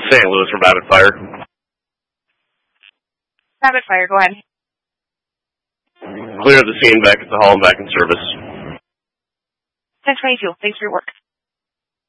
St. Louis for Rapid Fire. Rapid Fire, go ahead. Clear the scene back at the hall and back in service. 1022, thanks for your work.